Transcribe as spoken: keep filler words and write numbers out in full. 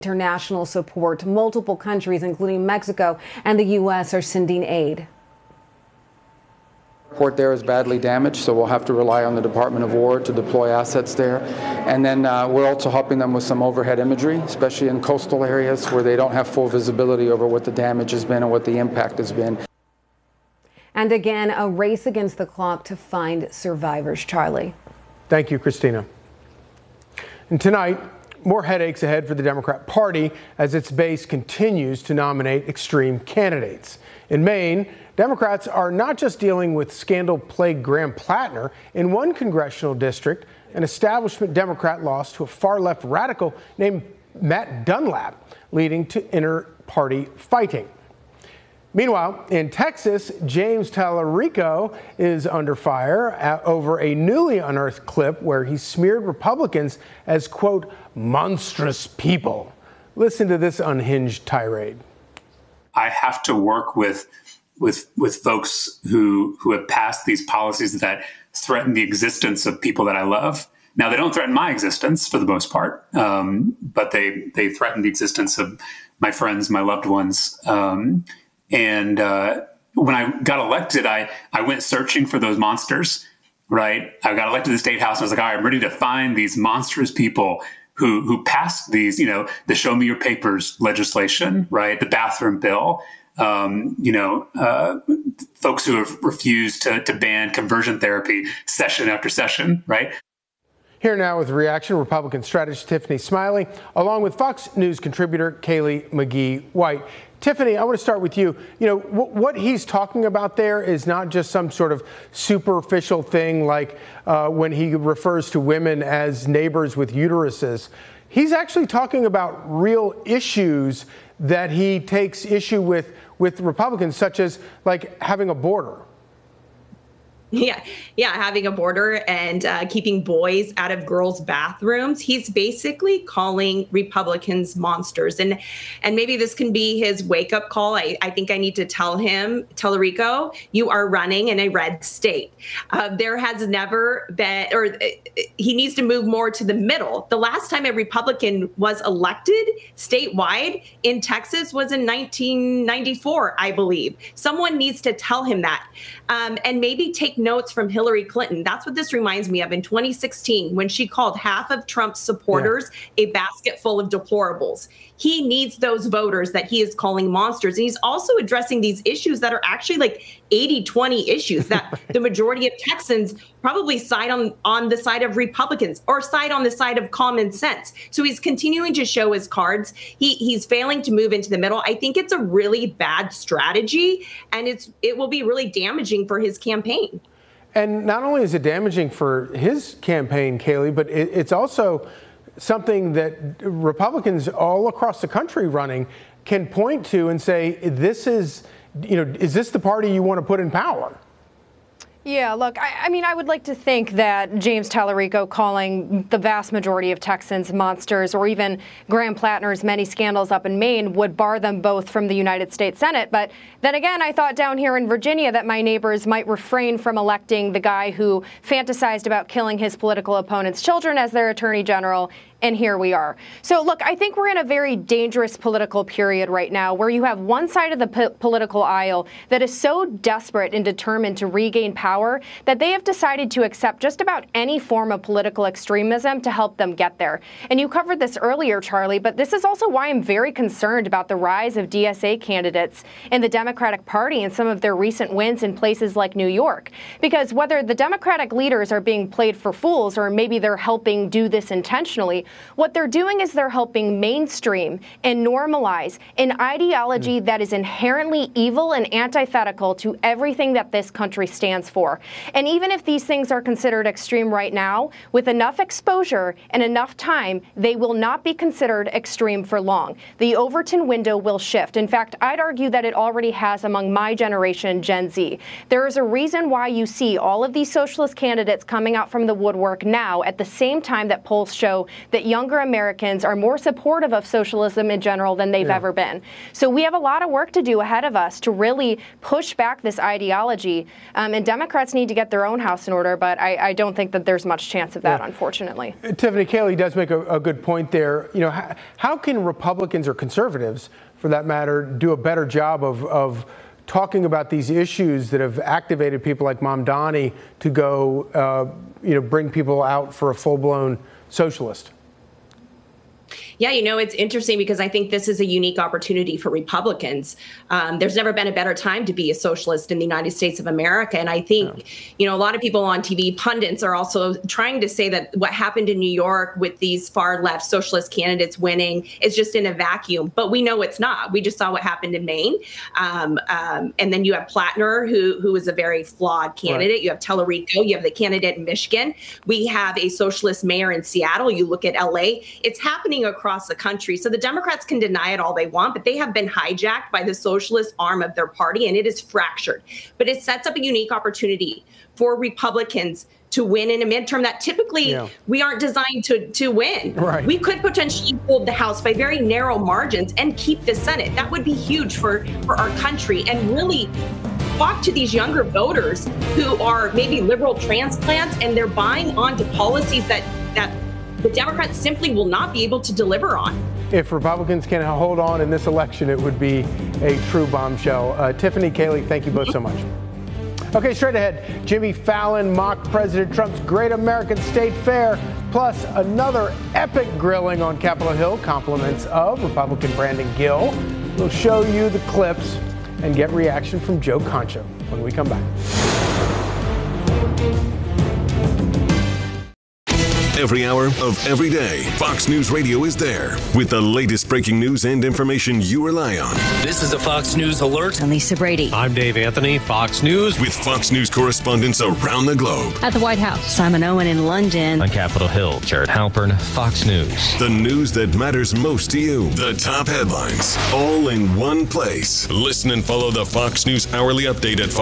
International support. Multiple countries, including Mexico and the U S, are sending aid. The port there is badly damaged, so we'll have to rely on the Department of War to deploy assets there. And then uh, we're also helping them with some overhead imagery, especially in coastal areas where they don't have full visibility over what the damage has been and what the impact has been. And again, a race against the clock to find survivors. Charlie. Thank you, Christina. And tonight, more headaches ahead for the Democrat Party as its base continues to nominate extreme candidates. In Maine, Democrats are not just dealing with scandal-plagued Graham Plattner. In one congressional district, an establishment Democrat lost to a far-left radical named Matt Dunlap, leading to inter-party fighting. Meanwhile, in Texas, James Tallarico is under fire over a newly unearthed clip where he smeared Republicans as, quote, monstrous people. Listen to this unhinged tirade. I have to work with with with folks who who have passed these policies that threaten the existence of people that I love. Now, they don't threaten my existence for the most part, um, but they they threaten the existence of my friends, my loved ones. Um, And uh, when I got elected, I, I went searching for those monsters, right? I got elected to the state house. And I was like, all right, I'm ready to find these monstrous people who who passed these, you know, the Show Me Your Papers legislation, right? The bathroom bill, um, you know, uh, folks who have refused to, to ban conversion therapy session after session, right? Here now with reaction, Republican strategist Tiffany Smiley, along with Fox News contributor Kaylee McGee White. Tiffany, I want to start with you. You know, w- what he's talking about there is not just some sort of superficial thing like uh, when he refers to women as neighbors with uteruses. He's actually talking about real issues that he takes issue with with Republicans, such as like having a border. Yeah, yeah, having a border and uh, keeping boys out of girls' bathrooms. He's basically calling Republicans monsters. And and maybe this can be his wake-up call. I, I think I need to tell him, Tallarico, you are running in a red state. Uh, there has never been, or uh, he needs to move more to the middle. The last time a Republican was elected statewide in Texas was in nineteen ninety-four, I believe. Someone needs to tell him that. Um, and maybe take notes from Hillary Clinton. That's what this reminds me of in twenty sixteen, when she called half of Trump's supporters yeah. a basket full of deplorables. He needs those voters that he is calling monsters. And he's also addressing these issues that are actually like eighty twenty issues that the majority of Texans probably side on, on the side of Republicans or side on the side of common sense. So he's continuing to show his cards. He he's failing to move into the middle. I think it's a really bad strategy, and it's it will be really damaging for his campaign. And not only is it damaging for his campaign, Kaylee, but it, it's also something that Republicans all across the country running can point to and say, this is, you know, is this the party you want to put in power? Yeah, look, I, I mean, I would like to think that James Tallarico calling the vast majority of Texans monsters, or even Graham Plattner's many scandals up in Maine, would bar them both from the United States Senate. But then again, I thought down here in Virginia that my neighbors might refrain from electing the guy who fantasized about killing his political opponent's children as their attorney general. And here we are. So, look, I think we're in a very dangerous political period right now where you have one side of the po- political aisle that is so desperate and determined to regain power that they have decided to accept just about any form of political extremism to help them get there. And you covered this earlier, Charlie, but this is also why I'm very concerned about the rise of D S A candidates in the Democratic Party and some of their recent wins in places like New York. Because whether the Democratic leaders are being played for fools or maybe they're helping do this intentionally, what they're doing is they're helping mainstream and normalize an ideology mm. that is inherently evil and antithetical to everything that this country stands for. And even if these things are considered extreme right now, with enough exposure and enough time, they will not be considered extreme for long. The Overton window will shift. In fact, I'd argue that it already has among my generation, Gen Z. There is a reason why you see all of these socialist candidates coming out from the woodwork now at the same time that polls show that that younger Americans are more supportive of socialism in general than they've yeah. ever been. So we have a lot of work to do ahead of us to really push back this ideology. Um, and Democrats need to get their own house in order, but I, I don't think that there's much chance of that, yeah. unfortunately. Uh, Tiffany, Kayleigh does make a, a good point there. You know, how, how can Republicans or conservatives, for that matter, do a better job of, of talking about these issues that have activated people like Mamdani to go, uh, you know, bring people out for a full-blown socialist? Yeah, you know, it's interesting because I think this is a unique opportunity for Republicans. Um, there's never been a better time to be a socialist in the United States of America. And I think, yeah. you know, a lot of people on T V, pundits, are also trying to say that what happened in New York with these far left socialist candidates winning is just in a vacuum. But we know it's not. We just saw what happened in Maine. Um, um, and then you have Plattner, who who is a very flawed candidate. Right. You have Tallarico. You have the candidate in Michigan. We have a socialist mayor in Seattle. You look at L A. It's happening across the country. So the Democrats can deny it all they want, but they have been hijacked by the socialist arm of their party, and it is fractured. But it sets up a unique opportunity for Republicans to win in a midterm that typically yeah. we aren't designed to, to win. Right. We could potentially hold the House by very narrow margins and keep the Senate. That would be huge for, for our country, and really talk to these younger voters who are maybe liberal transplants, and they're buying onto policies that that the Democrats simply will not be able to deliver on. If Republicans can hold on in this election, it would be a true bombshell. Uh, Tiffany, Kayleigh, thank you both so much. Okay, straight ahead, Jimmy Fallon mocked President Trump's Great American State Fair, plus another epic grilling on Capitol Hill, compliments of Republican Brandon Gill. We'll show you the clips and get reaction from Joe Concha when we come back. Every hour of every day, Fox News Radio is there with the latest breaking news and information you rely on. This is a Fox News alert. I'm Lisa Brady. I'm Dave Anthony, Fox News. With Fox News correspondents around the globe. At the White House, Simon Owen in London. On Capitol Hill, Jared Halpern, Fox News. The news that matters most to you. The top headlines, all in one place. Listen and follow the Fox News Hourly Update at